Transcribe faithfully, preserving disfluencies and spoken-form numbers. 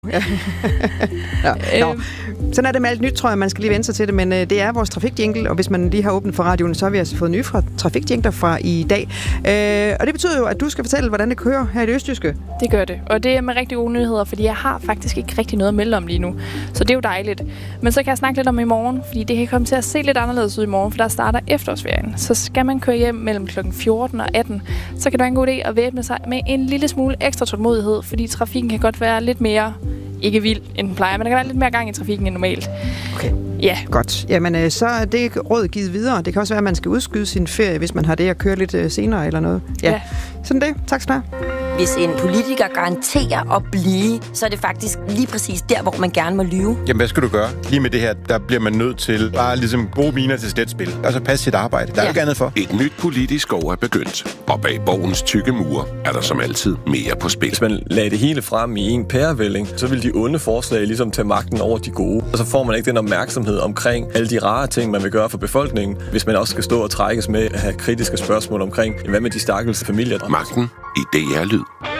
Ja. Nå, nå. Sådan er det med alt nyt, tror jeg, man skal lige vende sig til det, men øh, det er vores trafikjingle, og hvis man lige har åbnet for radioen, så har vi altså fået nye fra trafikjingler fra i dag. Øh, og det betyder jo, at du skal fortælle, hvordan det kører her i det østjyske. Det gør det, og det er med rigtig gode nyheder, fordi jeg har faktisk ikke rigtig noget at melde om lige nu, så det er jo dejligt. Men så kan jeg snakke lidt om i morgen, fordi det kan komme til at se lidt anderledes ud i morgen, for der starter efterårsferien. Så skal man køre hjem mellem klokken fjorten og atten, så kan det være en god idé at væbne sig med en lille smule ekstra tålmodighed, fordi trafikken kan godt være lidt mere ikke vild, end den plejer, men der kan være lidt mere gang i trafikken end normalt. Okay. Ja. Godt. Jamen, så er det råd givet videre. Det kan også være, at man skal udskyde sin ferie, hvis man har det at køre lidt senere eller noget. Ja. ja. Sådan det. Tak skal du have. Hvis en politiker garanterer at blive, så er det faktisk lige præcis der, hvor man gerne må lyve. Jamen, hvad skal du gøre? Lige med det her, der bliver man nødt til bare ligesom gode miner til sletspil. Og så passe sit arbejde. Der er ja. jo ikke andet for. Et nyt politisk år er begyndt. Og bag borgens tykke mure er der som altid mere på spil. Hvis man lagde det hele frem i en pærevælling, så vil de onde forslag ligesom tage magten over de gode. Og så får man ikke den opmærksomhed omkring alle de rare ting, man vil gøre for befolkningen, hvis man også skal stå og trækkes med at have kritiske spørgsmål omkring, hvad med de stakkels familier. Magten i D R Lyd.